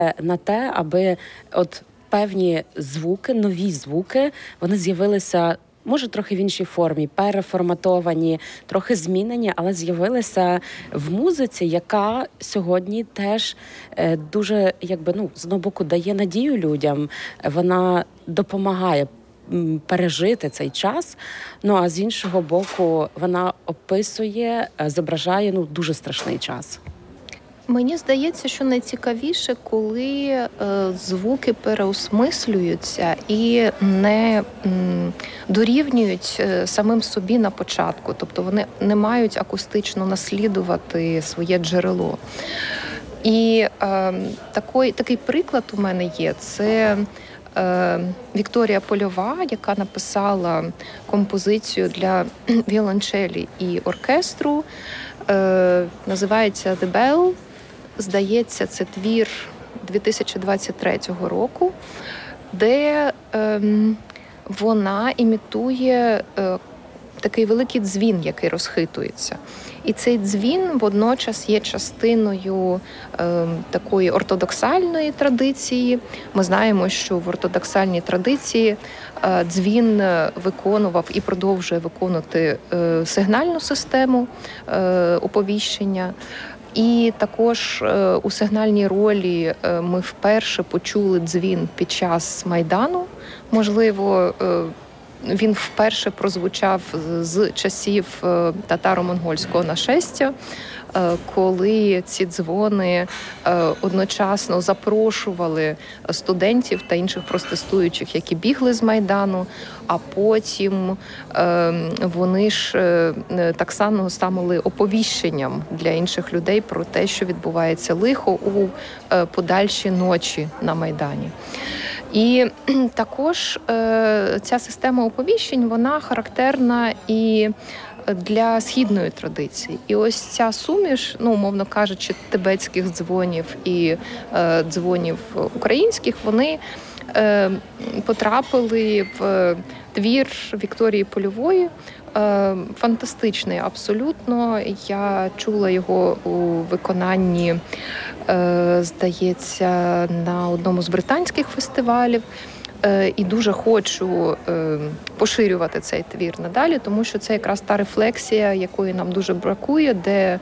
на те, аби от певні звуки, нові звуки, вони з'явилися, може, трохи в іншій формі, переформатовані, трохи змінені, але з'явилися в музиці, яка сьогодні теж дуже, з одного боку, дає надію людям, вона допомагає пережити цей час, а з іншого боку, вона описує, зображає дуже страшний час. Мені здається, що найцікавіше, коли звуки переосмислюються і не дорівнюють самим собі на початку. Тобто вони не мають акустично наслідувати своє джерело. І такий приклад у мене є. Це Вікторія Польова, яка написала композицію для віолончелі і оркестру. Називається «The Bell». Здається, це твір 2023 року, де вона імітує такий великий дзвін, який розхитується. І цей дзвін водночас є частиною такої ортодоксальної традиції. Ми знаємо, що в ортодоксальній традиції дзвін виконував і продовжує виконувати сигнальну систему оповіщення. І також у сигнальній ролі ми вперше почули дзвін під час Майдану. Можливо, він вперше прозвучав з часів татаро-монгольського нашестя, коли ці дзвони одночасно запрошували студентів та інших протестуючих, які бігли з Майдану, а потім вони ж так само стали оповіщенням для інших людей про те, що відбувається лихо у подальші ночі на Майдані. І також ця система оповіщень, вона характерна і для східної традиції. І ось ця суміш, умовно кажучи, тибетських дзвонів і дзвонів українських, вони потрапили в твір Вікторії Польової. Фантастичний абсолютно. Я чула його у виконанні, здається, на одному з британських фестивалів. І дуже хочу поширювати цей твір надалі, тому що це якраз та рефлексія, якої нам дуже бракує, де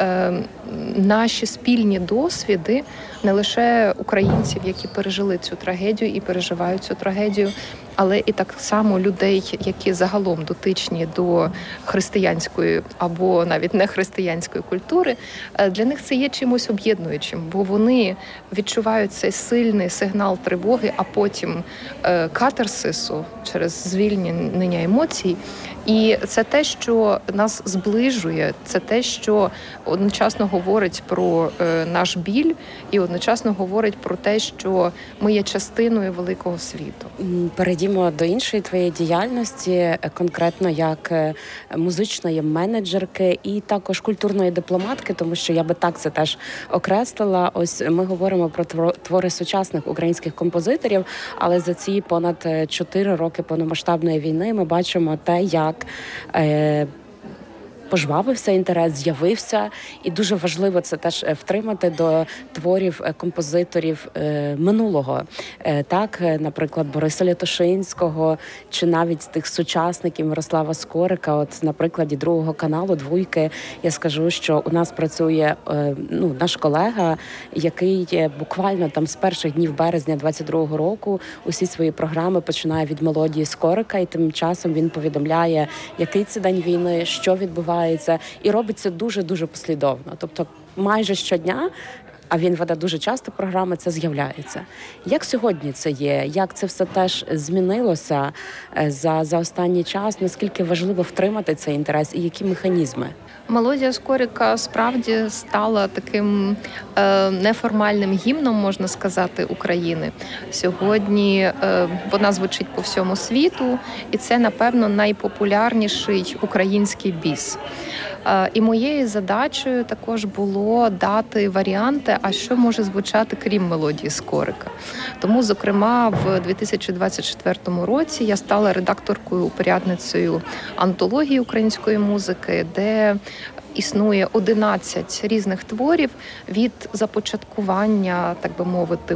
наші спільні досвіди не лише українців, які пережили цю трагедію і переживають цю трагедію, але і так само людей, які загалом дотичні до християнської або навіть не християнської культури, для них це є чимось об'єднуючим, бо вони відчувають цей сильний сигнал тривоги, а потім катарсису через звільнення емоцій. І це те, що нас зближує, це те, що одночасно говорить про наш біль і одночасно говорить про те, що ми є частиною великого світу. Перейдімо до іншої твоєї діяльності, конкретно як музичної менеджерки і також культурної дипломатки, тому що я би так це теж окреслила. Ось ми говоримо про твори сучасних українських композиторів, але за ці понад 4 роки повномасштабної війни ми бачимо те, як пожвавився інтерес, з'явився, і дуже важливо це теж втримати до творів композиторів минулого. Так, наприклад, Бориса Лятошинського, чи навіть з тих сучасників Мирослава Скорика. От на прикладі Другого каналу «Двойки» я скажу, що у нас працює наш колега, який буквально там з перших днів березня 22-го року усі свої програми починає від мелодії Скорика, і тим часом він повідомляє, який це день війни, що відбувається, і робить це дуже-дуже послідовно. Тобто майже щодня, а він веде дуже часто програми, це з'являється. Як сьогодні це є? Як це все теж змінилося за останній час? Наскільки важливо втримати цей інтерес і які механізми? Мелодія Скорика справді стала таким неформальним гімном, можна сказати, України. Сьогодні вона звучить по всьому світу, і це, напевно, найпопулярніший український біс. І моєю задачею також було дати варіанти, а що може звучати крім мелодії Скорика. Тому, зокрема, в 2024 році я стала редакторкою, упорядницею антології української музики, де існує 11 різних творів від започаткування, так би мовити,